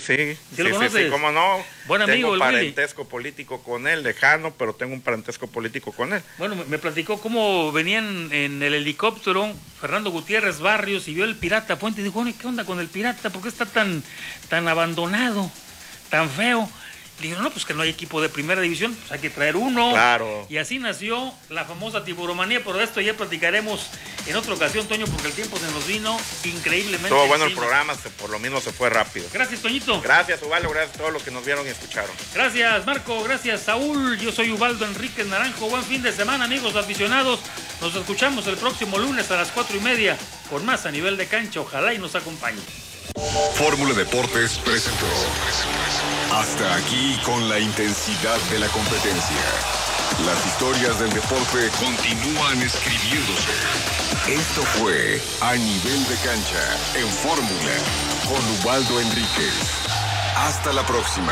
¿Sí lo conoces? Sí, cómo no. Buen amigo, tengo el parentesco político con él, lejano, pero tengo un parentesco político con él. Bueno, me platicó cómo venían en el helicóptero Fernando Gutiérrez Barrios y vio el Pirata Puente y dijo, bueno, ¿qué onda con el Pirata? ¿Por qué está tan abandonado, tan feo? Le dijeron, no, pues que no hay equipo de primera división, pues hay que traer uno. Claro. Y así nació la famosa tiburomanía, pero de esto ya platicaremos en otra ocasión, Toño, porque el tiempo se nos vino increíblemente. Todo bueno encima. el programa, por lo mismo se fue rápido. Gracias, Toñito. Gracias, Ubaldo, gracias a todos los que nos vieron y escucharon. Gracias, Marco, gracias, Saúl. Yo soy Ubaldo Enríquez Naranjo. Buen fin de semana, amigos aficionados. Nos escuchamos el próximo lunes a las 4:30 con más a nivel de cancha. Ojalá y nos acompañe. Fórmula Deportes presentó. Hasta aquí con la intensidad de la competencia. Las historias del deporte continúan escribiéndose. Esto fue A Nivel de Cancha en Fórmula con Ubaldo Enríquez. Hasta la próxima.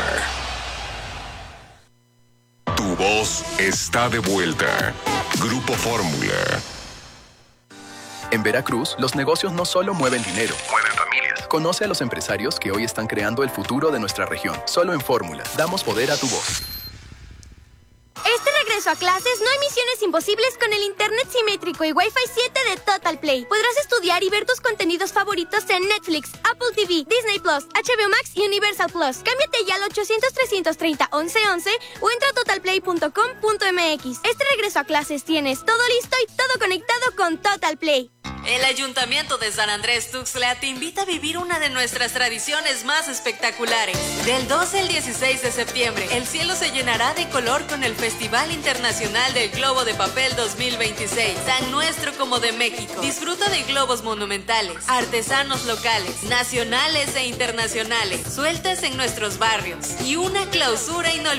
Tu voz está de vuelta. Grupo Fórmula. En Veracruz, los negocios no solo mueven dinero, mueven familias. Conoce a los empresarios que hoy están creando el futuro de nuestra región. Solo en Fórmula, damos poder a tu voz. Este regreso a clases no hay misiones imposibles con el internet simétrico y Wi-Fi 7 de Total Play. Podrás estudiar y ver tus contenidos favoritos en Netflix, Apple TV, Disney Plus, HBO Max y Universal Plus. Cámbiate ya al 800-330-1111 o entra a totalplay.com.mx. Este regreso a clases tienes todo listo y todo conectado con Total Play. El Ayuntamiento de San Andrés Tuxtla te invita a vivir una de nuestras tradiciones más espectaculares. Del 12 al 16 de septiembre, el cielo se llenará de color con el Festival Internacional del Globo de Papel 2026, tan nuestro como de México. Disfruta de globos monumentales, artesanos locales, nacionales e internacionales, sueltas en nuestros barrios y una clausura inolvidable